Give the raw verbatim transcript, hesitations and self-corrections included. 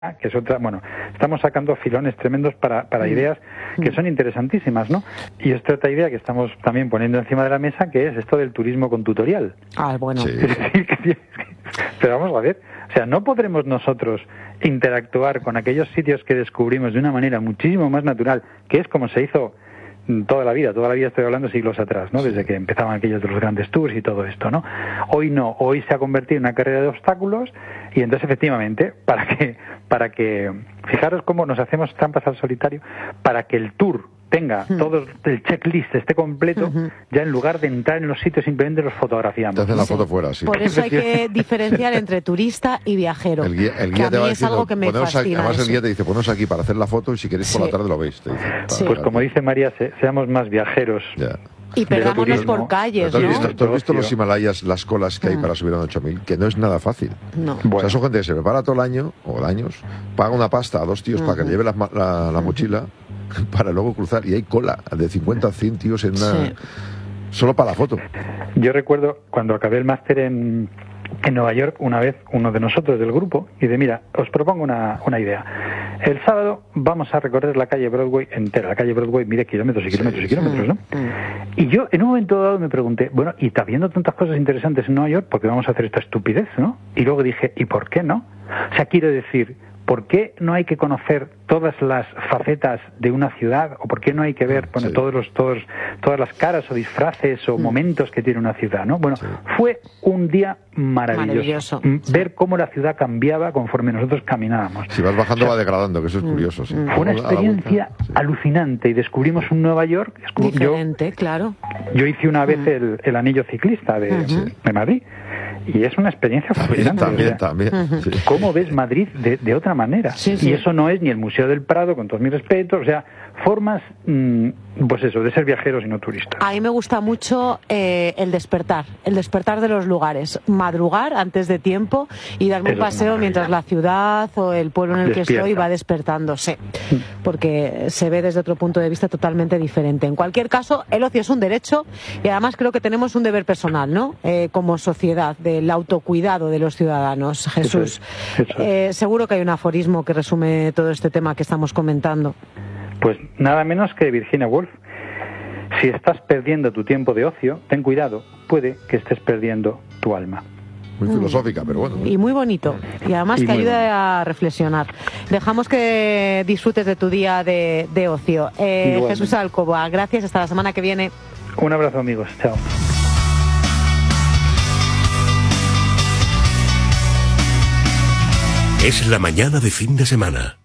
que es otra, bueno, estamos sacando filones tremendos para, para ideas que son interesantísimas, ¿no? Y esta otra idea que estamos también poniendo encima de la mesa, que es esto del turismo con tutorial. Ah, bueno. Sí. Pero vamos a ver, o sea, no podremos nosotros interactuar con aquellos sitios que descubrimos de una manera muchísimo más natural, que es como se hizo toda la vida, toda la vida estoy hablando siglos atrás, ¿no? Desde que empezaban aquellos de los grandes tours y todo esto, ¿no? Hoy no, hoy se ha convertido en una carrera de obstáculos y entonces efectivamente, para que, para que, fijaros cómo nos hacemos trampas al solitario, para que el tour tenga uh-huh. todo el checklist esté completo, uh-huh. ya en lugar de entrar en los sitios simplemente los fotografiamos. Te hacen la foto fuera, sí. Por eso hay que diferenciar entre turista y viajero. El guía, el guía que te a mí va es diciendo, algo que me fascina. Aquí, además eso. el guía te dice, ponos aquí para hacer la foto y si queréis por sí. la tarde lo veis. Te dice, sí. Pues como dice María, se, seamos más viajeros. Ya. Y perdámonos por calles, ¿no? ¿Tú has ¿no? visto, ¿tú has visto los Himalayas, las colas que hay para subir a un ocho mil? Que no es nada fácil. No. Bueno. O sea, son gente que se prepara todo el año, o años, paga una pasta a dos tíos uh-huh. para que le lleve la, la, la mochila para luego cruzar, y hay cola de cincuenta a cien tíos en una... Sí. Solo para la foto. Yo recuerdo cuando acabé el máster en, en Nueva York, una vez uno de nosotros del grupo, y de mira, os propongo una, una idea. El sábado vamos a recorrer la calle Broadway entera. La calle Broadway mide kilómetros y kilómetros sí, y kilómetros, ¿no? Y yo en un momento dado me pregunté, bueno, y está viendo tantas cosas interesantes en Nueva York, ¿por qué vamos a hacer esta estupidez, no? Y luego dije, ¿y por qué no? O sea, quiero decir, ¿por qué no hay que conocer todas las facetas de una ciudad? ¿O por qué no hay que ver bueno, sí. todos los, todos, todas las caras o disfraces o mm. momentos que tiene una ciudad, ¿no? Bueno, sí. fue un día maravilloso. maravilloso. Ver cómo la ciudad cambiaba conforme nosotros caminábamos. Si vas bajando o sea, va degradando, que eso es curioso. Sí. Fue una experiencia sí. alucinante y descubrimos un Nueva York. Diferente, yo, claro. Yo hice una vez el, el anillo ciclista de, uh-huh. de Madrid. Y es una experiencia fascinante. También, o sea, también. Uh-huh. Sí. ¿Cómo ves Madrid de, de otra manera? Sí, sí. Y eso no es ni el Museo del Prado, con todos mis respetos, o sea, formas, mmm, pues eso, de ser viajeros y no turistas. A mí me gusta mucho eh, el despertar, el despertar de los lugares, madrugar antes de tiempo y darme eso un paseo mientras la ciudad o el pueblo en el Despierta. que estoy va despertándose, porque se ve desde otro punto de vista totalmente diferente. En cualquier caso, el ocio es un derecho y además creo que tenemos un deber personal, ¿no? Eh, como sociedad, del autocuidado de los ciudadanos. Jesús, eso es, eso es. Eh, seguro que hay un aforismo que resume todo este tema que estamos comentando. Pues nada menos que Virginia Woolf. Si estás perdiendo tu tiempo de ocio, ten cuidado, puede que estés perdiendo tu alma. Muy mm. filosófica, pero bueno. Y muy bonito. Y además y que ayuda bueno. a reflexionar. Dejamos que disfrutes de tu día de, de ocio. Eh, Jesús Alcoba, gracias. Hasta la semana que viene. Un abrazo, amigos. Chao. Es la mañana de fin de semana.